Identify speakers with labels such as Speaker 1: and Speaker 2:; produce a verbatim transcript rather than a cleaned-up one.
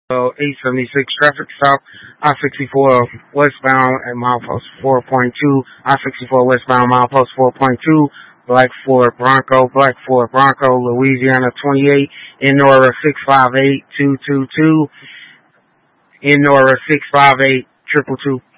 Speaker 1: So eight seventy-six traffic stop, I sixty-four westbound at milepost four point two, I sixty-four westbound milepost four point two, Black Ford Bronco, Black Ford Bronco, Louisiana twenty-eight, Inora six five eight two two two, Inora six five eight triple two.